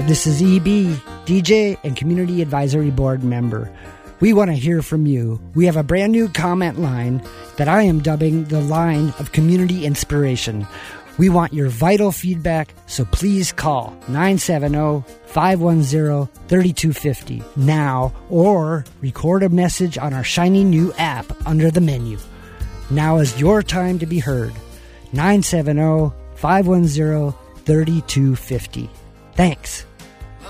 This is EB, DJ and Community Advisory Board member. We want to hear from you. We have a brand new comment line that I am dubbing the line of community inspiration. We want your vital feedback, so please call 970-510-3250 now or record a message on our shiny new app under the menu. Now is your time to be heard. 970-510-3250. Thanks.